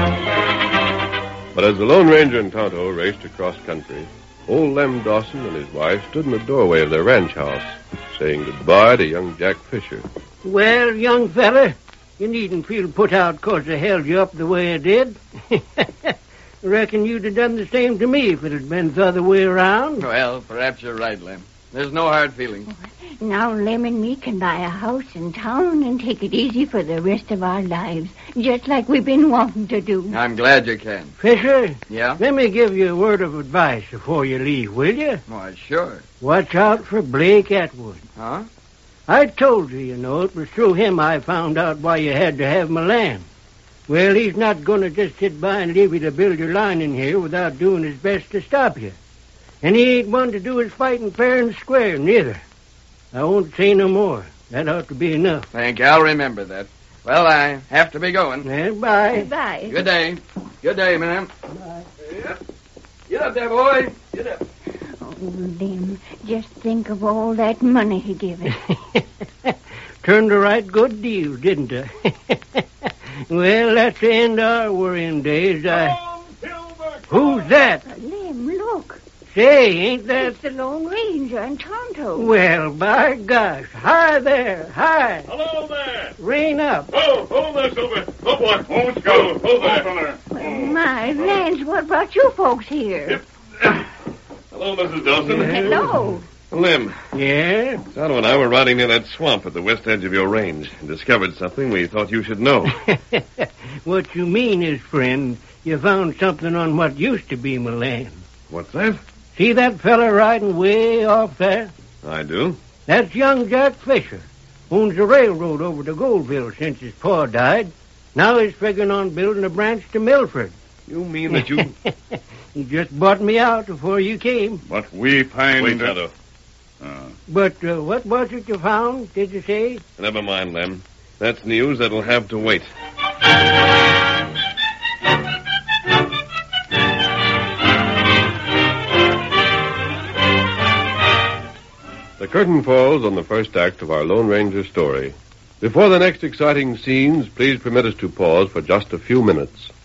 But as the Lone Ranger and Tonto raced across country, old Lem Dawson and his wife stood in the doorway of their ranch house, saying goodbye to young Jack Fisher. Well, young fella, you needn't feel put out 'cause I held you up the way I did. Reckon you'd have done the same to me if it had been the other way around. Well, perhaps you're right, Lem. There's no hard feelings. Now Lem and me can buy a house in town and take it easy for the rest of our lives, just like we've been wanting to do. I'm glad you can. Fisher? Yeah? Let me give you a word of advice before you leave, will you? Why, sure. Watch out for Blake Atwood. Huh? I told you, it was through him I found out why you had to have my land. Well, he's not going to just sit by and leave you to build your line in here without doing his best to stop you. And he ain't one to do his fighting fair and square, neither. I won't say no more. That ought to be enough. Thank you. I'll remember that. Well, I have to be going. Well, bye. Bye. Good day. Good day, ma'am. Bye. Yep. Get up there, boy. Get up. Oh, Lem, just think of all that money he gave us. Turned a right good deal, didn't I? Well, that's the end of our worrying days. Who's that? Lem, look. Say, ain't that... It's the Lone Ranger and Tonto. Well, by gosh. Hi there. Hi. Hello there. Rein up. Oh, there, Silver. Oh, boy. Oh, let's go. Oh, there. Well, my lands, what brought you folks here? Hello, Mrs. Dawson. Hello. Lem, Yeah? Tonto and I were riding near that swamp at the west edge of your range and discovered something we thought you should know. What you mean is, friend, you found something on what used to be my land. What's that? See that fella riding way off there? I do. That's young Jack Fisher. Owns the railroad over to Goldville since his pa died. Now he's figuring on building a branch to Milford. You mean that you... He just bought me out before you came. But we find... Wait, Tonto. But what was it you found, did you say? Never mind, Lem. That's news that'll have to wait. The curtain falls on the first act of our Lone Ranger story. Before the next exciting scenes, please permit us to pause for just a few minutes.